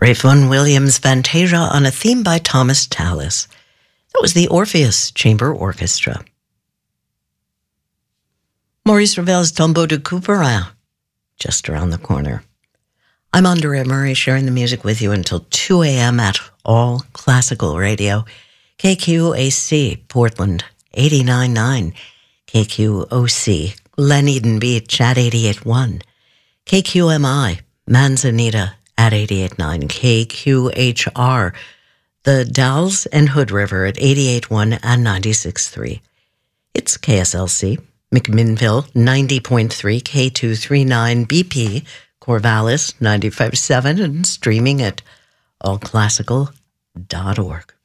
Ralph Vaughan Williams' Fantasia on a theme by Thomas Tallis. That was the Orpheus Chamber Orchestra. Maurice Ravel's Tombeau de Couperin, just around the corner. I'm Andrea Murray, sharing the music with you until 2 a.m. at All Classical Radio. KQAC, Portland, 89.9. KQOC, Glen Eden Beach at 88.1. KQMI, Manzanita at 88.9. KQHR, the Dalles and Hood River at 88.1 and 96.3. It's KSLC, McMinnville 90.3, K239 BP, Corvallis 95.7, and streaming at allclassical.org.